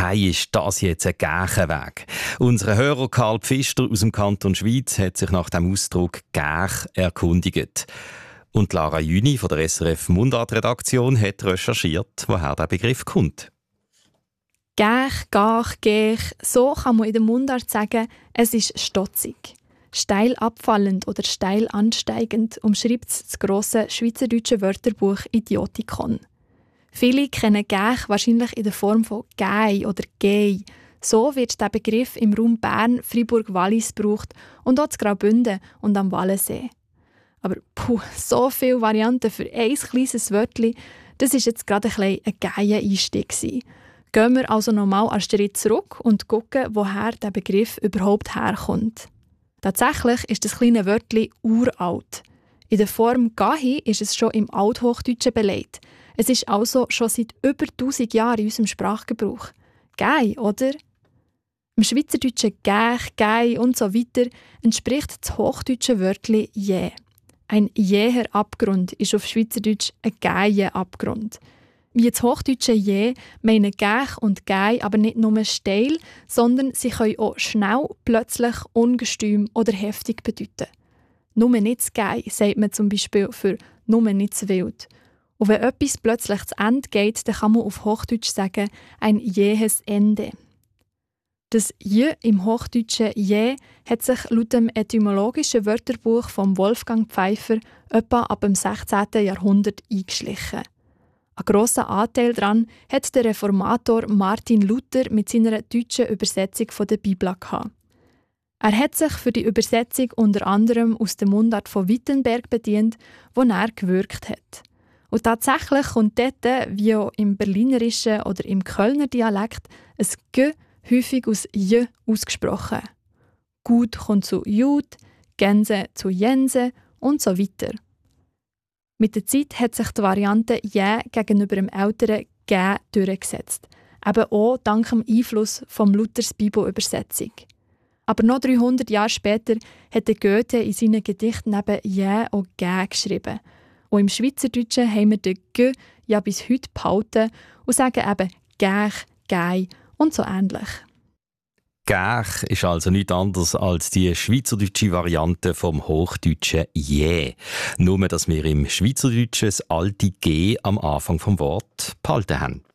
Hey, ist das jetzt ein Gärchenweg? Unser Hörer Karl Pfister aus dem Kanton Schwyz hat sich nach dem Ausdruck «Gärch» erkundigt. Und Lara Jüni von der SRF Mundart-Redaktion hat recherchiert, woher der Begriff kommt. Gärch, Gach, Gäch, so kann man in der Mundart sagen, es ist stotzig. Steil abfallend oder steil ansteigend umschreibt es das grosse schweizerdeutsche Wörterbuch Idiotikon. Viele kennen Gäch wahrscheinlich in der Form von Gäi oder Gäi. So wird der Begriff im Raum Bern, Fribourg-Wallis gebraucht und auch in Graubünden und am Wallensee. Aber so viele Varianten für ein kleines Wörtchen, das war jetzt gerade ein geiler Einstieg gewesen. Gehen wir also nochmal einen Schritt zurück und schauen, woher der Begriff überhaupt herkommt. Tatsächlich ist das kleine Wörtchen uralt. In der Form «gahi» ist es schon im Althochdeutschen belegt. Es ist also schon seit über 1000 Jahren in unserem Sprachgebrauch. «Gei», oder? Im Schweizerdeutschen «gäch», «gei» und so weiter entspricht das hochdeutsche Wörtchen «je». Ein jäher Abgrund ist auf Schweizerdeutsch ein geier Abgrund. Wie das hochdeutsche «je» meinen «gäch» und «gei» aber nicht nur steil, sondern sie können auch schnell, plötzlich, ungestüm oder heftig bedeuten. «Nur nicht zu gei» sagt man zum Beispiel für «nur nicht zu wild». Und wenn etwas plötzlich zu Ende geht, dann kann man auf Hochdeutsch sagen, ein jähes Ende. Das «je» im Hochdeutschen «je» hat sich laut dem etymologischen Wörterbuch von Wolfgang Pfeifer etwa ab dem 16. Jahrhundert eingeschlichen. Ein grosser Anteil daran hat der Reformator Martin Luther mit seiner deutschen Übersetzung der Bibel gehabt. Er hat sich für die Übersetzung unter anderem aus der Mundart von Wittenberg bedient, wo er gewirkt hat. Und tatsächlich kommt dort, wie auch im Berlinerischen oder im Kölner Dialekt, ein «g» häufig aus «j» ausgesprochen. Gut kommt zu «jud», Gänse zu «jense» und so weiter. Mit der Zeit hat sich die Variante «jä» gegenüber dem älteren «gä» durchgesetzt. Eben auch dank dem Einfluss von Luthers Bibelübersetzung. Aber noch 300 Jahre später hat Goethe in seinen Gedichten neben «jä» auch «gä» geschrieben. Und im Schweizerdeutschen haben wir den «g» ja bis heute behalten und sagen eben «gäch», «gei» und so ähnlich. «Gäch» ist also nichts anderes als die schweizerdeutsche Variante vom hochdeutschen «je». Nur, dass wir im Schweizerdeutschen das alte «g» am Anfang vom Wort behalten haben.